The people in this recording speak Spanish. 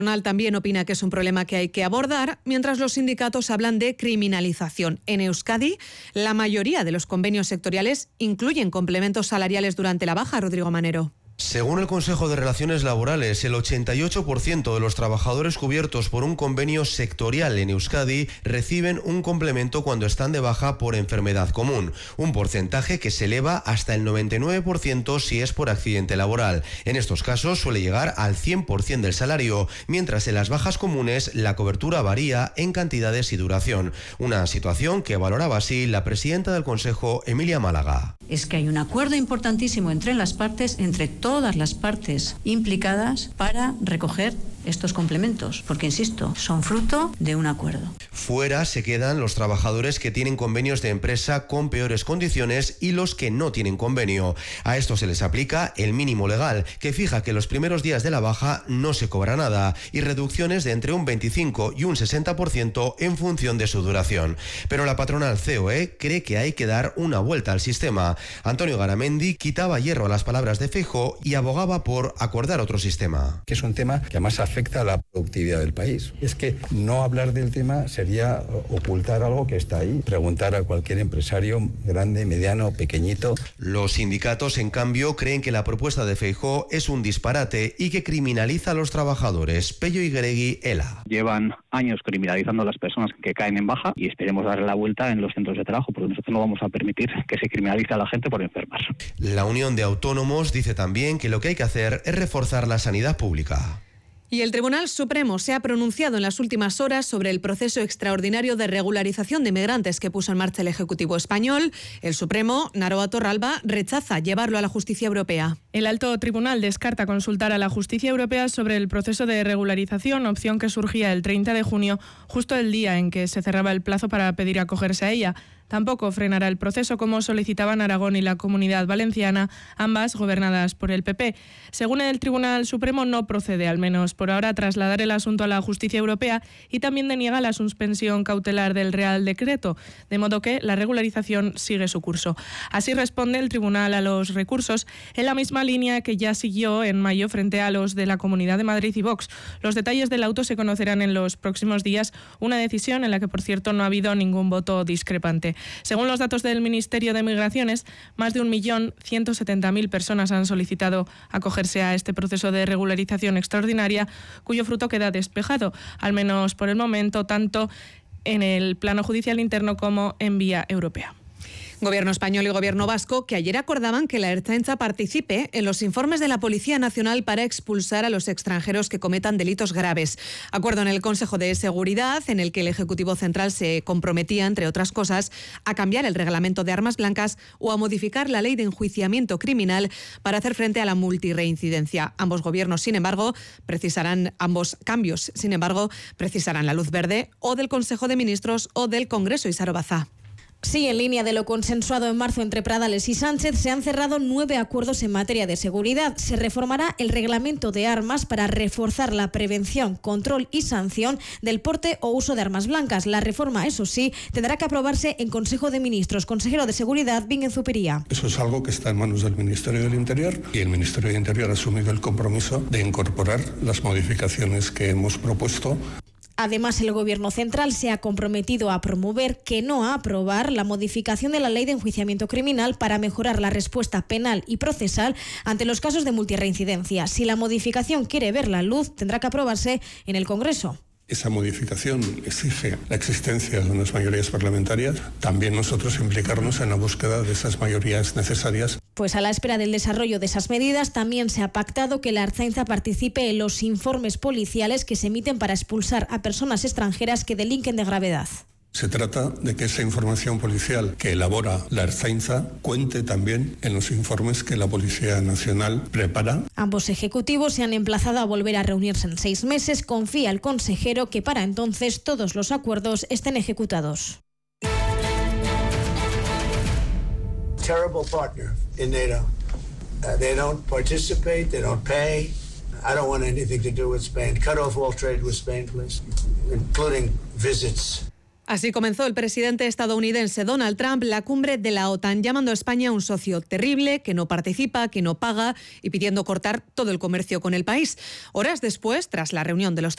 patronal también opina que es un problema que hay que abordar, mientras los sindicatos hablan de criminalización. En Euskadi, la mayoría de los convenios sectoriales incluyen complementos salariales durante la baja. Rodrigo Manero. Según el Consejo de Relaciones Laborales, el 88% de los trabajadores cubiertos por un convenio sectorial en Euskadi reciben un complemento cuando están de baja por enfermedad común, un porcentaje que se eleva hasta el 99% si es por accidente laboral. En estos casos suele llegar al 100% del salario, mientras en las bajas comunes la cobertura varía en cantidades y duración. Una situación que valoraba así la presidenta del Consejo, Emilia Málaga. Es que hay un acuerdo importantísimo entre todas las partes implicadas para recoger estos complementos, porque insisto, son fruto de un acuerdo. Fuera se quedan los trabajadores que tienen convenios de empresa con peores condiciones y los que no tienen convenio. A estos se les aplica el mínimo legal, que fija que los primeros días de la baja no se cobra nada, y reducciones de entre un 25 y un 60% en función de su duración. Pero la patronal COE cree que hay que dar una vuelta al sistema. Antonio Garamendi quitaba hierro a las palabras de Feijóo y abogaba por acordar otro sistema. Que es un tema que además afecta a la productividad del país. Es que no hablar del tema sería ocultar algo que está ahí. Preguntar a cualquier empresario, grande, mediano, pequeñito. Los sindicatos, en cambio, creen que la propuesta de Feijóo es un disparate y que criminaliza a los trabajadores. Pello Igueregui, ELA. Llevan años criminalizando a las personas que caen en baja y esperemos darle la vuelta en los centros de trabajo, porque nosotros no vamos a permitir que se criminalice a la gente por enfermar. La Unión de Autónomos dice también que lo que hay que hacer es reforzar la sanidad pública. Y el Tribunal Supremo se ha pronunciado en las últimas horas sobre el proceso extraordinario de regularización de inmigrantes que puso en marcha el Ejecutivo español. El Supremo, Naroa Torralba, rechaza llevarlo a la justicia europea. El alto tribunal descarta consultar a la justicia europea sobre el proceso de regularización, opción que surgía el 30 de junio, justo el día en que se cerraba el plazo para pedir acogerse a ella. Tampoco frenará el proceso, como solicitaban Aragón y la Comunidad Valenciana, ambas gobernadas por el PP. Según el Tribunal Supremo, no procede, al menos por ahora, trasladar el asunto a la justicia europea y también deniega la suspensión cautelar del Real Decreto, de modo que la regularización sigue su curso. Así responde el Tribunal a los recursos, en la misma línea que ya siguió en mayo frente a los de la Comunidad de Madrid y Vox. Los detalles del auto se conocerán en los próximos días, una decisión en la que, por cierto, no ha habido ningún voto discrepante. Según los datos del Ministerio de Migraciones, más de 1.170.000 personas han solicitado acogerse a este proceso de regularización extraordinaria, cuyo fruto queda despejado, al menos por el momento, tanto en el plano judicial interno como en vía europea. Gobierno español y Gobierno vasco, que ayer acordaban que la Ertzaintza participe en los informes de la Policía Nacional para expulsar a los extranjeros que cometan delitos graves. Acuerdo en el Consejo de Seguridad, en el que el Ejecutivo Central se comprometía, entre otras cosas, a cambiar el reglamento de armas blancas o a modificar la ley de enjuiciamiento criminal para hacer frente a la multirreincidencia. Ambos cambios, sin embargo, precisarán la luz verde o del Consejo de Ministros o del Congreso. Isaro Bazá. Sí, en línea de lo consensuado en marzo entre Pradales y Sánchez, se han cerrado 9 acuerdos en materia de seguridad. Se reformará el reglamento de armas para reforzar la prevención, control y sanción del porte o uso de armas blancas. La reforma, eso sí, tendrá que aprobarse en Consejo de Ministros. Consejero de Seguridad, Bingen Zupiria. Eso es algo que está en manos del Ministerio del Interior y el Ministerio del Interior ha asumido el compromiso de incorporar las modificaciones que hemos propuesto. Además, el Gobierno central se ha comprometido a promover, que no a aprobar, la modificación de la ley de enjuiciamiento criminal para mejorar la respuesta penal y procesal ante los casos de multirreincidencia. Si la modificación quiere ver la luz, tendrá que aprobarse en el Congreso. Esa modificación exige la existencia de unas mayorías parlamentarias, también nosotros implicarnos en la búsqueda de esas mayorías necesarias. Pues a la espera del desarrollo de esas medidas, también se ha pactado que la Ertzaintza participe en los informes policiales que se emiten para expulsar a personas extranjeras que delinquen de gravedad. Se trata de que esa información policial que elabora la Ertzaintza cuente también en los informes que la Policía Nacional prepara. Ambos ejecutivos se han emplazado a volver a reunirse en 6 meses. Confía el consejero que para entonces todos los acuerdos estén ejecutados. Terrible partner in NATO. They don't participate, they don't pay. I don't want anything to do with Spain. Cut off all trade with Spain, please, including visits. Así comenzó el presidente estadounidense Donald Trump la cumbre de la OTAN, llamando a España un socio terrible, que no participa, que no paga y pidiendo cortar todo el comercio con el país. Horas después, tras la reunión de los